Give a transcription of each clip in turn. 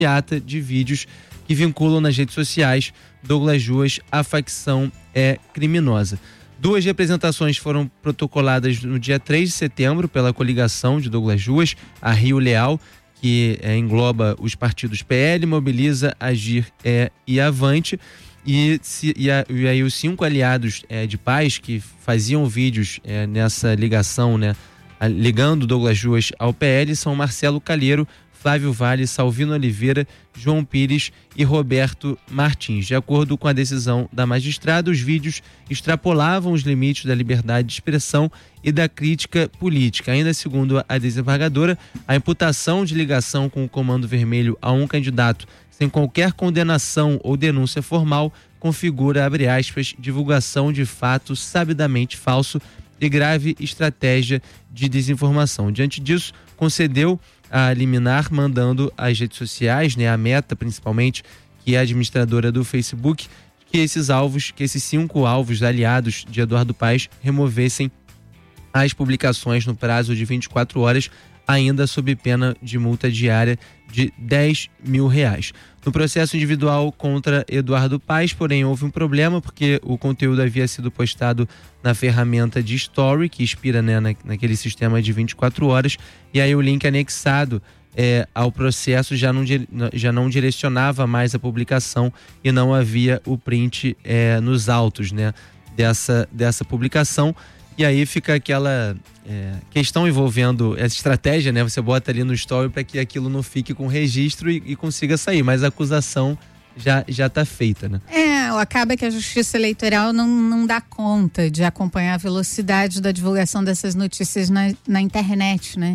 imediata de vídeos que vinculam nas redes sociais Douglas Ruas à facção criminosa. 2 representações foram protocoladas no dia 3 de setembro pela coligação de Douglas Ruas, a Rio Leal, que engloba os partidos PL, Mobiliza, Agir e Avante. E aí os 5 aliados de paz que faziam vídeos nessa ligação, né, ligando Douglas Ruas ao PL, são Marcelo Calheiro, Flávio Vale, Salvino Oliveira, João Pires e Roberto Martins. De acordo com a decisão da magistrada, os vídeos extrapolavam os limites da liberdade de expressão e da crítica política. Ainda segundo a desembargadora, a imputação de ligação com o Comando Vermelho a um candidato sem qualquer condenação ou denúncia formal configura, abre aspas, divulgação de fato sabidamente falso e grave estratégia de desinformação. Diante disso, concedeu a liminar, mandando às redes sociais, né, a Meta principalmente, que é a administradora do Facebook, que esses 5 alvos aliados de Eduardo Paes removessem as publicações no prazo de 24 horas, ainda sob pena de multa diária de R$10 mil. No processo individual contra Eduardo Paes, porém, houve um problema, porque o conteúdo havia sido postado na ferramenta de Story, que expira, né, naquele sistema de 24 horas, e aí o link anexado ao processo já não direcionava mais a publicação e não havia o print nos autos, né, dessa publicação. E aí fica aquela questão envolvendo essa estratégia, né? Você bota ali no story para que aquilo não fique com registro e consiga sair, mas a acusação já está feita, né? Acaba que a Justiça Eleitoral não dá conta de acompanhar a velocidade da divulgação dessas notícias na internet, né?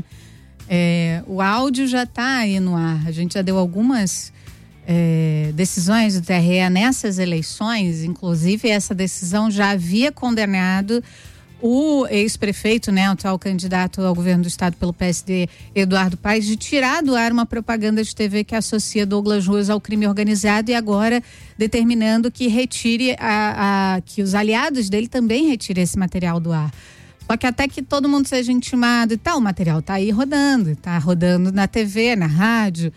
O áudio já está aí no ar, a gente já deu algumas decisões do TRE nessas eleições, inclusive essa decisão já havia condenado o ex-prefeito, né, o atual candidato ao governo do estado pelo PSD, Eduardo Paes, de tirar do ar uma propaganda de TV que associa Douglas Ruas ao crime organizado, e agora determinando que retire que os aliados dele também retirem esse material do ar. Só que até que todo mundo seja intimado e tal, o material tá aí rodando, tá rodando na TV, na rádio.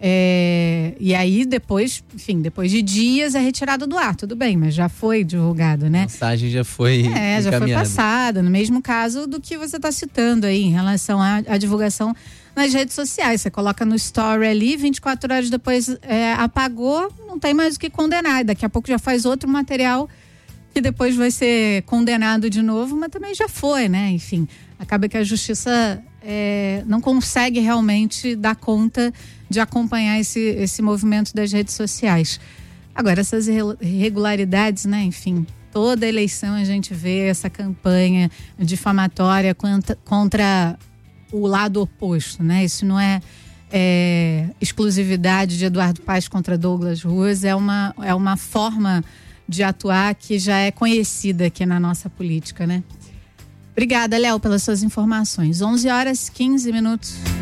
E aí depois de dias é retirado do ar, tudo bem, mas já foi divulgado, né? A mensagem já foi já foi passada, no mesmo caso do que você está citando aí, em relação à divulgação nas redes sociais. Você coloca no story ali, 24 horas depois apagou, não tem mais o que condenar, e daqui a pouco já faz outro material que depois vai ser condenado de novo, mas também já foi, né? Enfim, acaba que a justiça não consegue realmente dar conta de acompanhar esse movimento das redes sociais. Agora, essas irregularidades, né? Enfim, toda eleição a gente vê essa campanha difamatória contra o lado oposto, né? Isso não é exclusividade de Eduardo Paes contra Douglas Ruas, é uma forma de atuar que já é conhecida aqui na nossa política, né? Obrigada, Léo, pelas suas informações. 11h15.